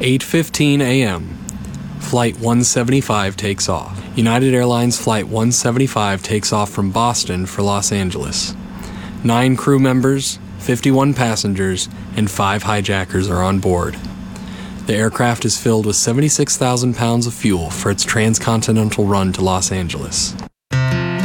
8:15 a.m. Flight 175 takes off. United Airlines Flight 175 takes off from Boston for Los Angeles. 9 crew members, 51 passengers, and 5 hijackers are on board. The aircraft is filled with 76,000 pounds of fuel for its transcontinental run to Los Angeles.